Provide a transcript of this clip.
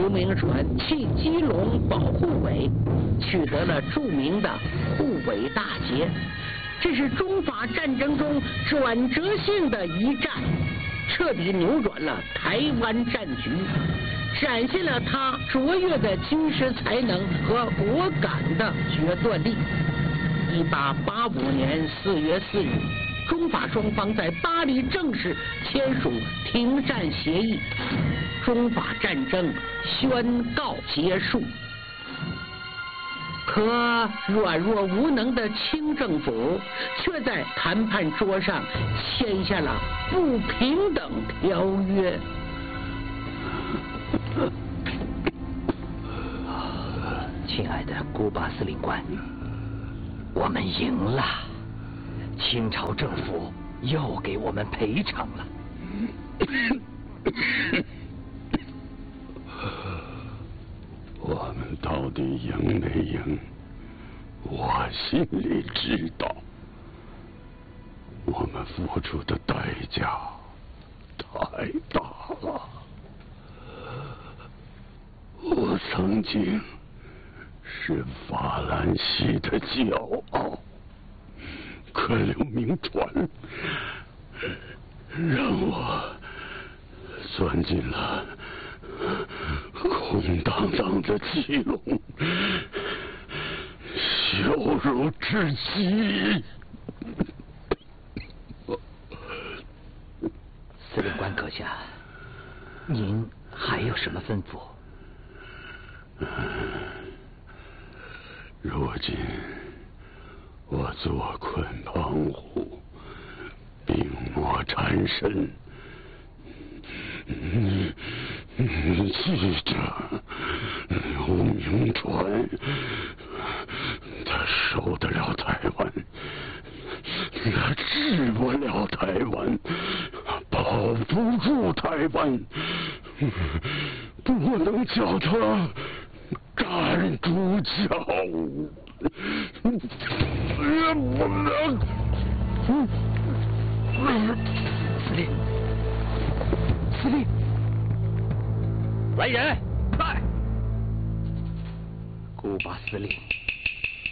刘铭传弃基隆保护委，取得了著名的护委大捷。这是中法战争中转折性的一战，彻底扭转了台湾战局，展现了他卓越的军事才能和果敢的决断力。1885年4月4日，中法双方在巴黎正式签署停战协议，中法战争宣告结束。可软弱无能的清政府却在谈判桌上签下了不平等条约。 亲爱的古巴司令官，我们赢了，清朝政府又给我们赔偿了。 我们到底赢没赢？我心里知道，我们付出的代价太大了。我曾经是法兰西的骄傲，可刘铭传让我钻进了空荡荡的基隆，羞辱至极。 司令官阁下，您还有什么吩咐？ 如今我坐困澎湖，病魔缠身。你记着，刘铭传，他受得了台湾，他治不了台湾，保不住台湾，不能叫他赶出教务，也不能。 司令，来人，快！古巴司令